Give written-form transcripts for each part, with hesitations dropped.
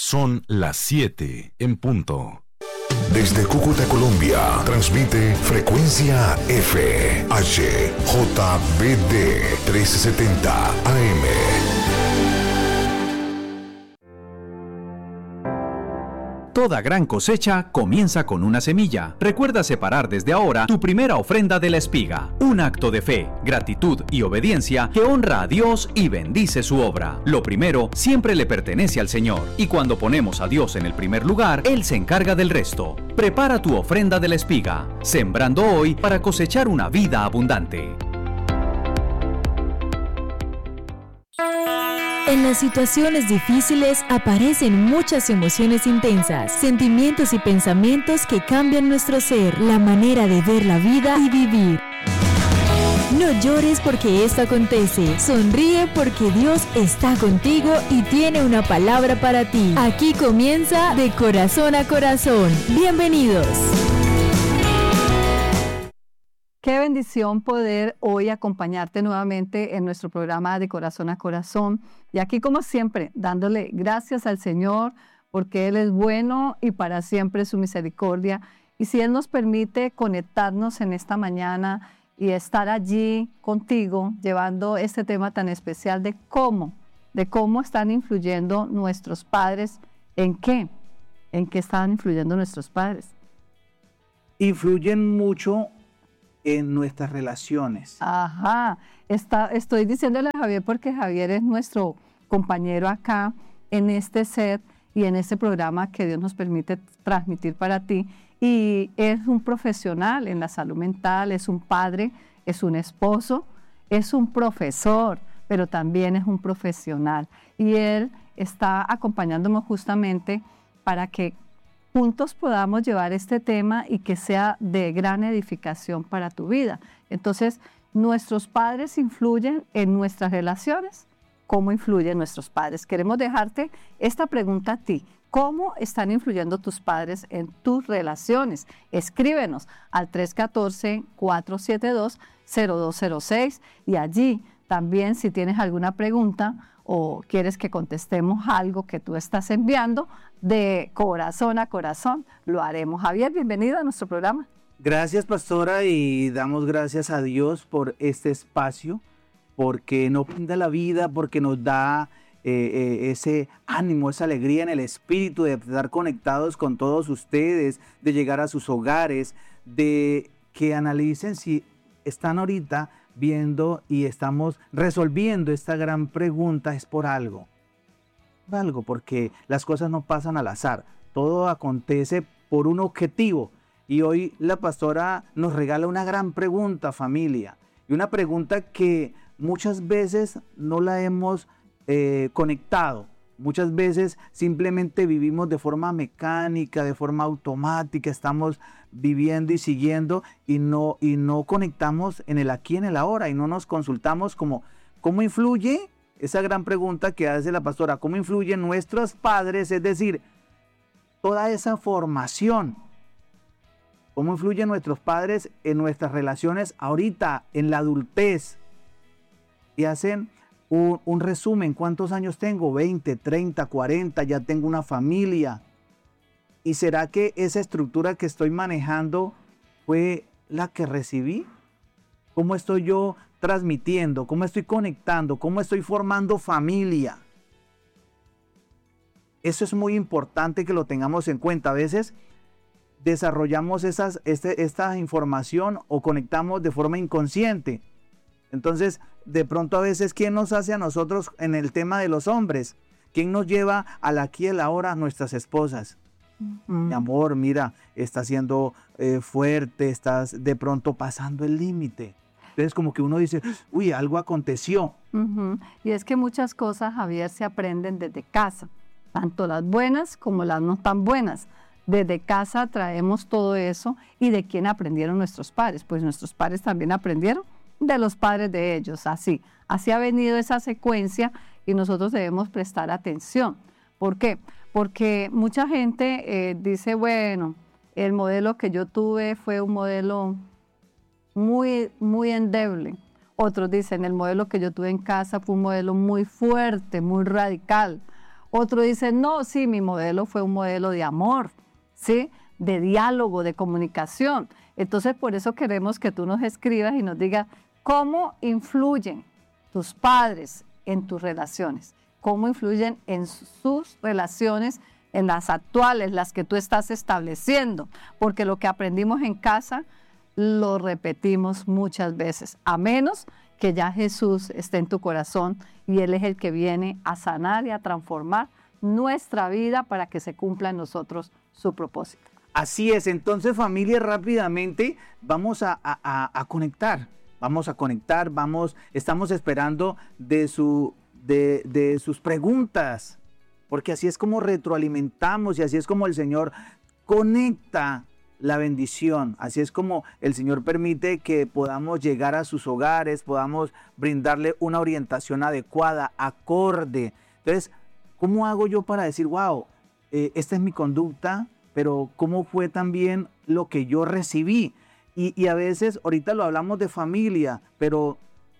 Son las 7 en punto. Desde Cúcuta, Colombia, transmite Frecuencia F, HJBD 1370 AM. Toda gran cosecha comienza con una semilla. Recuerda separar desde ahora tu primera ofrenda de la espiga. Un acto de fe, gratitud y obediencia que honra a Dios y bendice su obra. Lo primero siempre le pertenece al Señor. Y cuando ponemos a Dios en el primer lugar, Él se encarga del resto. Prepara tu ofrenda de la espiga, sembrando hoy para cosechar una vida abundante. En las situaciones difíciles aparecen muchas emociones intensas, sentimientos y pensamientos que cambian nuestro ser, la manera de ver la vida y vivir. No llores porque esto acontece, sonríe porque Dios está contigo y tiene una palabra para ti. Aquí comienza De Corazón a Corazón. Bienvenidos. Qué bendición poder hoy acompañarte nuevamente en nuestro programa De Corazón a Corazón. Y aquí, como siempre, dándole gracias al Señor porque Él es bueno y para siempre su misericordia. Y si Él nos permite conectarnos en esta mañana y estar allí contigo, llevando este tema tan especial de cómo están influyendo nuestros padres, ¿en qué están influyendo nuestros padres? Influyen mucho en nuestras relaciones. Ajá, estoy diciéndole a Javier porque Javier es nuestro compañero acá en este set y en este programa que Dios nos permite transmitir para ti. Y es un profesional en la salud mental, es un padre, es un esposo, es un profesor, pero también es un profesional. Y él está acompañándome justamente para que juntos podamos llevar este tema y que sea de gran edificación para tu vida. Entonces, nuestros padres influyen en nuestras relaciones. ¿Cómo influyen nuestros padres? Queremos dejarte esta pregunta a ti. ¿Cómo están influyendo tus padres en tus relaciones? Escríbenos al 314-472-0206 y allí también si tienes alguna pregunta o quieres que contestemos algo que tú estás enviando, de corazón a corazón, lo haremos. Javier, bienvenido a nuestro programa. Gracias, pastora, y damos gracias a Dios por este espacio, porque nos brinda la vida, porque nos da ese ánimo, esa alegría en el espíritu de estar conectados con todos ustedes, de llegar a sus hogares, de que analicen si están ahorita viendo y estamos resolviendo esta gran pregunta, es por algo. Porque las cosas no pasan al azar, todo acontece por un objetivo. Y hoy la pastora nos regala una gran pregunta, familia, y una pregunta que muchas veces no la hemos conectado. Muchas veces simplemente vivimos de forma mecánica, de forma automática, estamos viviendo y siguiendo y no conectamos en el aquí y en el ahora y no nos consultamos como cómo influye esa gran pregunta que hace la pastora, cómo influyen nuestros padres, es decir, toda esa formación, cómo influyen nuestros padres en nuestras relaciones ahorita, en la adultez. Y hacen un resumen, ¿cuántos años tengo? 20, 30, 40, ya tengo una familia. ¿Y será que esa estructura que estoy manejando fue la que recibí? ¿Cómo estoy yo transmitiendo? ¿Cómo estoy conectando? ¿Cómo estoy formando familia? Eso es muy importante que lo tengamos en cuenta. A veces desarrollamos esta información o conectamos de forma inconsciente. Entonces, de pronto a veces, ¿quién nos hace a nosotros en el tema de los hombres? ¿Quién nos lleva al aquí y al ahora? Nuestras esposas. Mi amor, mira, estás siendo fuerte, estás de pronto pasando el límite. Entonces como que uno dice, uy, algo aconteció. Y es que muchas cosas, Javier, se aprenden desde casa, tanto las buenas como las no tan buenas. Desde casa traemos todo eso. ¿Y de quién aprendieron nuestros padres? Pues nuestros padres también aprendieron de los padres de ellos. Así ha venido esa secuencia y nosotros debemos prestar atención. ¿Por qué? Porque mucha gente dice, bueno, el modelo que yo tuve fue un modelo muy, muy endeble. Otros dicen, el modelo que yo tuve en casa fue un modelo muy fuerte, muy radical. Otro dice, no, sí, mi modelo fue un modelo de amor, ¿sí? De diálogo, de comunicación. Entonces, por eso queremos que tú nos escribas y nos digas cómo influyen tus padres en tus relaciones, cómo influyen en sus relaciones, en las actuales, las que tú estás estableciendo, porque lo que aprendimos en casa lo repetimos muchas veces, a menos que ya Jesús esté en tu corazón y Él es el que viene a sanar y a transformar nuestra vida para que se cumpla en nosotros su propósito. Así es, entonces familia, rápidamente vamos a conectar, estamos esperando de sus preguntas, porque así es como retroalimentamos y así es como el Señor conecta la bendición, así es como el Señor permite que podamos llegar a sus hogares, podamos brindarle una orientación adecuada, acorde. Entonces, ¿cómo hago yo para decir, wow, esta es mi conducta, pero cómo fue también lo que yo recibí? Y a veces, ahorita lo hablamos de familia, pero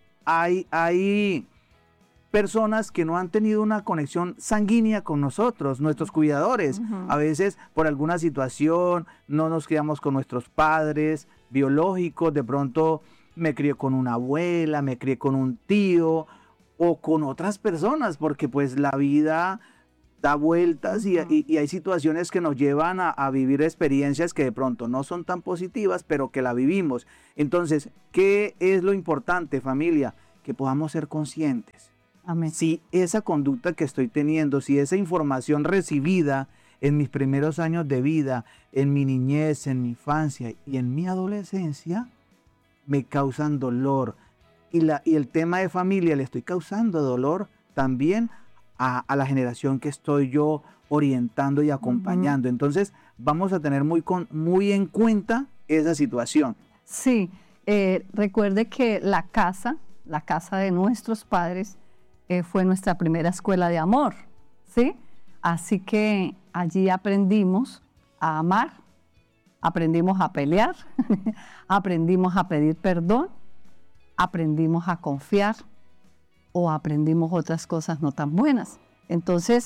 hay personas que no han tenido una conexión sanguínea con nosotros, nuestros cuidadores. A veces por alguna situación no nos criamos con nuestros padres biológicos, de pronto me crié con una abuela, me crié con un tío o con otras personas, porque pues la vida da vueltas y hay situaciones que nos llevan a vivir experiencias que de pronto no son tan positivas, pero que la vivimos. Entonces, ¿qué es lo importante, familia? Que podamos ser conscientes. Amén. Si esa conducta que estoy teniendo, si esa información recibida en mis primeros años de vida, en mi niñez, en mi infancia y en mi adolescencia, me causan dolor. Y el tema de familia le estoy causando dolor también a la generación que estoy yo orientando y acompañando. Entonces, vamos a tener muy en cuenta esa situación. Sí, recuerde que la casa de nuestros padres, fue nuestra primera escuela de amor, ¿sí? Así que allí aprendimos a amar, aprendimos a pelear, aprendimos a pedir perdón, aprendimos a confiar o aprendimos otras cosas no tan buenas. Entonces,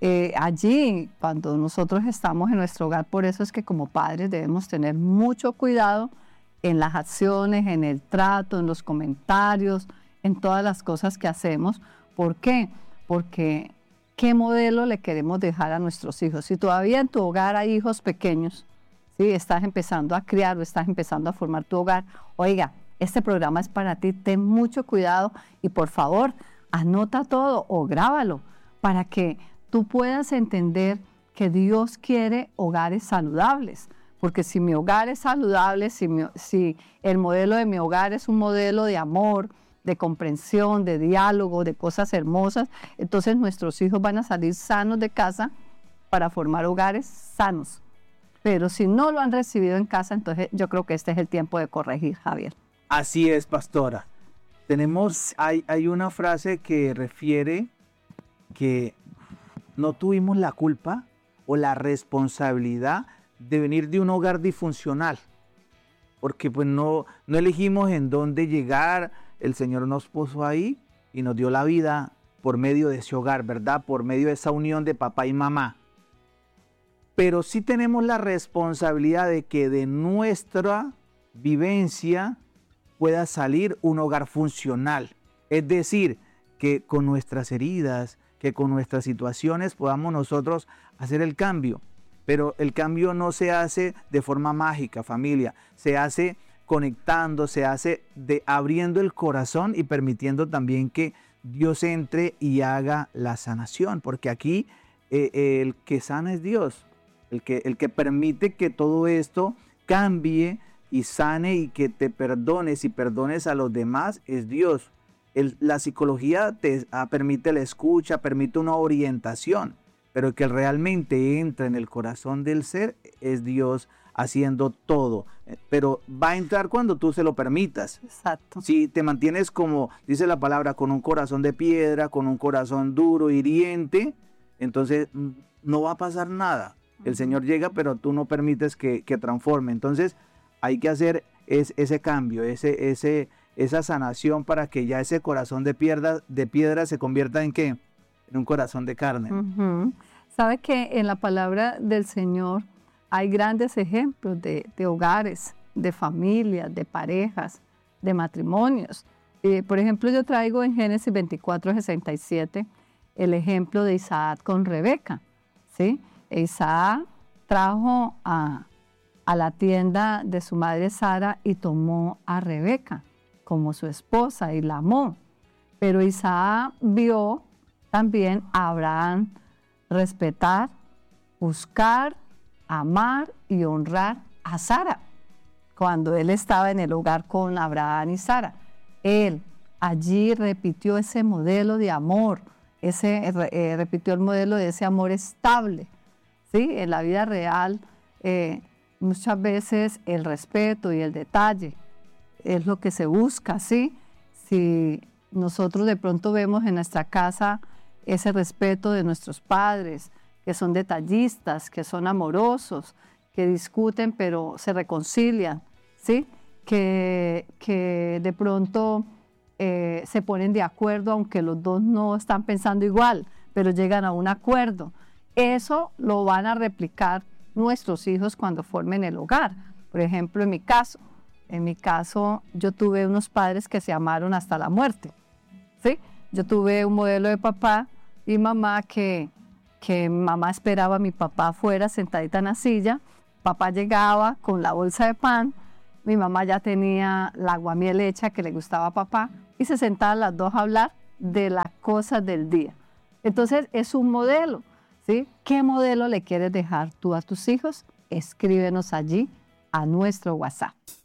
allí, cuando nosotros estamos en nuestro hogar, por eso es que como padres debemos tener mucho cuidado en las acciones, en el trato, en los comentarios, en todas las cosas que hacemos. ¿Por qué? Porque ¿qué modelo le queremos dejar a nuestros hijos? Si todavía en tu hogar hay hijos pequeños, ¿sí? Estás empezando a criar o estás empezando a formar tu hogar, oiga, este programa es para ti, ten mucho cuidado y por favor, anota todo o grábalo para que tú puedas entender que Dios quiere hogares saludables. Porque si mi hogar es saludable, si el modelo de mi hogar es un modelo de amor, de comprensión, de diálogo, de cosas hermosas, entonces nuestros hijos van a salir sanos de casa para formar hogares sanos. Pero si no lo han recibido en casa, entonces yo creo que este es el tiempo de corregir, Javier. Así es, pastora. Hay una frase que refiere que no tuvimos la culpa o la responsabilidad de venir de un hogar disfuncional, porque pues no elegimos en dónde llegar. El Señor nos puso ahí y nos dio la vida por medio de ese hogar, ¿verdad? Por medio de esa unión de papá y mamá. Pero sí tenemos la responsabilidad de que de nuestra vivencia pueda salir un hogar funcional. Es decir, que con nuestras heridas, que con nuestras situaciones podamos nosotros hacer el cambio. Pero el cambio no se hace de forma mágica, familia. Se hace conectando, se hace abriendo el corazón y permitiendo también que Dios entre y haga la sanación. Porque aquí el que sana es Dios. El que permite que todo esto cambie y sane y que te perdones y perdones a los demás es Dios. La psicología te permite la escucha, permite una orientación, pero el que realmente entra en el corazón del ser es Dios haciendo todo. Pero va a entrar cuando tú se lo permitas. Exacto. Si te mantienes, como dice la palabra, con un corazón de piedra, con un corazón duro, hiriente, entonces no va a pasar nada. El Señor llega, pero tú no permites que transforme. Entonces hay que hacer ese cambio, esa sanación para que ya ese corazón de piedra se convierta en ¿qué? en un corazón de carne. ¿Sabe que en la palabra del Señor hay grandes ejemplos de hogares, de familias, de parejas, de matrimonios? Por ejemplo, yo traigo en Génesis 24:67 el ejemplo de Isaac con Rebeca, ¿sí? Isaac trajo a la tienda de su madre Sara y tomó a Rebeca como su esposa y la amó. Pero Isaac vio también a Abraham respetar, buscar, amar y honrar a Sara cuando él estaba en el hogar con Abraham y Sara. Él allí repitió ese modelo de amor, repitió el modelo de ese amor estable, ¿sí? En la vida real, muchas veces el respeto y el detalle es lo que se busca, ¿sí? Si nosotros de pronto vemos en nuestra casa ese respeto de nuestros padres, que son detallistas, que son amorosos, que discuten pero se reconcilian, ¿sí? Que de pronto se ponen de acuerdo aunque los dos no están pensando igual, pero llegan a un acuerdo. Eso lo van a replicar nuestros hijos cuando formen el hogar. Por ejemplo, en mi caso yo tuve unos padres que se amaron hasta la muerte, ¿sí? Yo tuve un modelo de papá y mamá que mamá esperaba a mi papá afuera sentadita en la silla, papá llegaba con la bolsa de pan, mi mamá ya tenía la aguamiel hecha que le gustaba a papá y se sentaban las dos a hablar de las cosas del día. Entonces es un modelo, ¿sí? ¿Qué modelo le quieres dejar tú a tus hijos? Escríbenos allí a nuestro WhatsApp.